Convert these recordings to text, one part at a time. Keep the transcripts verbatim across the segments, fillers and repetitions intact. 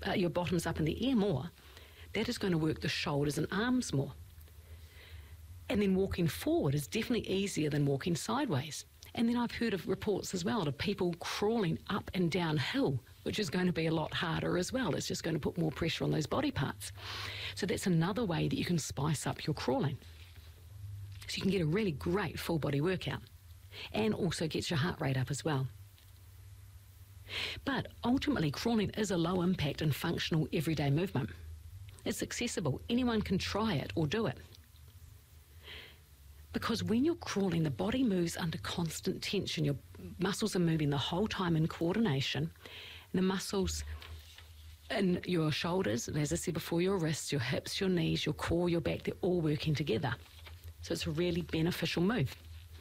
uh, your bottoms up in the air more, that is going to work the shoulders and arms more. And then walking forward is definitely easier than walking sideways. And then I've heard of reports as well of people crawling up and down hill, which is going to be a lot harder as well. It's just going to put more pressure on those body parts. So that's another way that you can spice up your crawling. So you can get a really great full body workout and also gets your heart rate up as well. But ultimately, crawling is a low impact and functional everyday movement. It's accessible. Anyone can try it or do it. Because when you're crawling, the body moves under constant tension. Your muscles are moving the whole time in coordination. The muscles in your shoulders, and as I said before, your wrists, your hips, your knees, your core, your back, they're all working together. So it's a really beneficial move.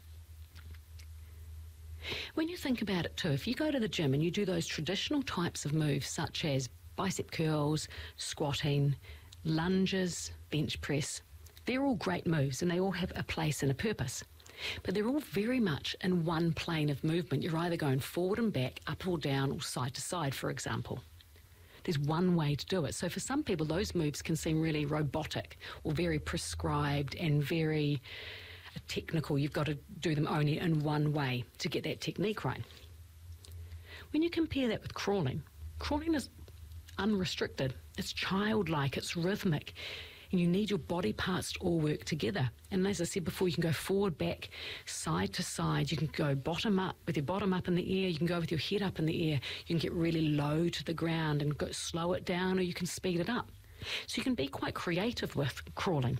When you think about it too, if you go to the gym and you do those traditional types of moves such as bicep curls, squatting, lunges, bench press, they're all great moves and they all have a place and a purpose. But they're all very much in one plane of movement. You're either going forward and back, up or down, or side to side, for example. There's one way to do it. So for some people, those moves can seem really robotic or very prescribed and very technical. You've got to do them only in one way to get that technique right. When you compare that with crawling, crawling is unrestricted. It's childlike, it's rhythmic, and you need your body parts to all work together. And as I said before, you can go forward, back, side to side. You can go bottom up with your bottom up in the air. You can go with your head up in the air. You can get really low to the ground and go slow it down, or you can speed it up. So you can be quite creative with crawling.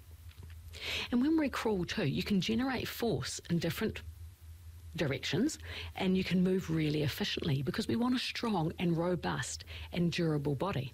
And when we crawl too, you can generate force in different directions and you can move really efficiently because we want a strong and robust and durable body.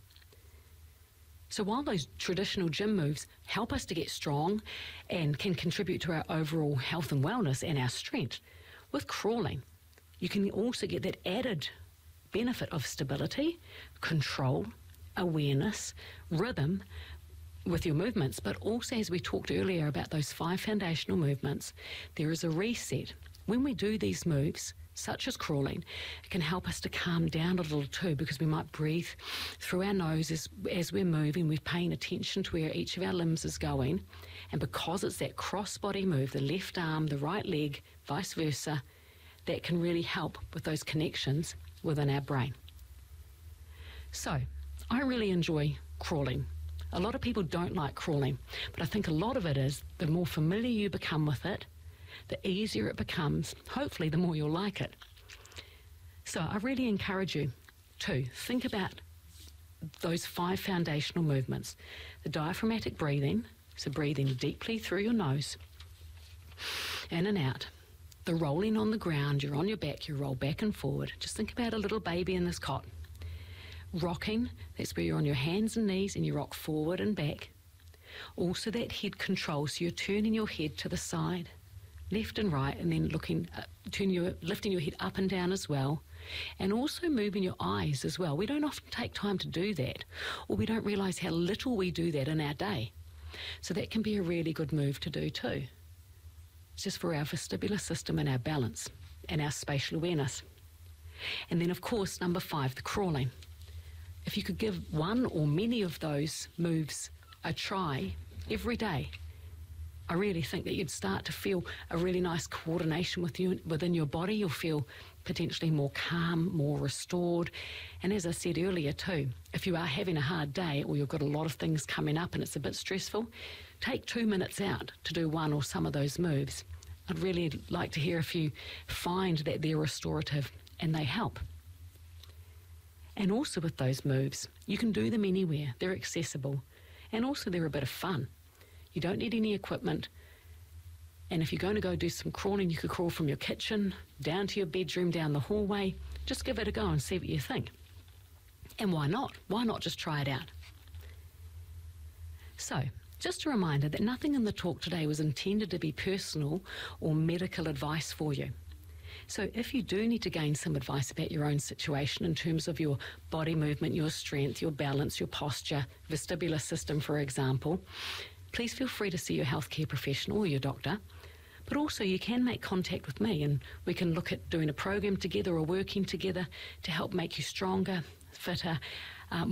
So while those traditional gym moves help us to get strong and can contribute to our overall health and wellness and our strength, with crawling, you can also get that added benefit of stability, control, awareness, rhythm with your movements, but also, as we talked earlier about those five foundational movements, there is a reset. When we do these moves, such as crawling, it can help us to calm down a little too, because we might breathe through our nose as, as we're moving. We're paying attention to where each of our limbs is going, and because it's that cross-body move, the left arm, the right leg, vice versa, that can really help with those connections within our brain. So, I really enjoy crawling. A lot of people don't like crawling, but I think a lot of it is the more familiar you become with it, the easier it becomes. Hopefully, the more you'll like it. So I really encourage you to think about those five foundational movements. The diaphragmatic breathing, so breathing deeply through your nose, in and out. The rolling on the ground, you're on your back, you roll back and forward. Just think about a little baby in this cot. Rocking, that's where you're on your hands and knees and you rock forward and back. Also that head control, so you're turning your head to the side, left and right, and then looking, uh, turning your, lifting your head up and down as well, and also moving your eyes as well. We don't often take time to do that, or we don't realise how little we do that in our day. So that can be a really good move to do too. It's just for our vestibular system and our balance and our spatial awareness. And then of course, number five, the crawling. If you could give one or many of those moves a try every day, I really think that you'd start to feel a really nice coordination with you, within your body. You'll feel potentially more calm, more restored. And as I said earlier too, if you are having a hard day or you've got a lot of things coming up and it's a bit stressful, take two minutes out to do one or some of those moves. I'd really like to hear if you find that they're restorative and they help. And also with those moves, you can do them anywhere. They're accessible. And also they're a bit of fun. You don't need any equipment. And if you're going to go do some crawling, you could crawl from your kitchen, down to your bedroom, down the hallway. Just give it a go and see what you think. And why not? Why not just try it out? So, just a reminder that nothing in the talk today was intended to be personal or medical advice for you. So if you do need to gain some advice about your own situation in terms of your body movement, your strength, your balance, your posture, vestibular system, for example, please feel free to see your healthcare professional or your doctor. But also you can make contact with me and we can look at doing a program together or working together to help make you stronger, fitter,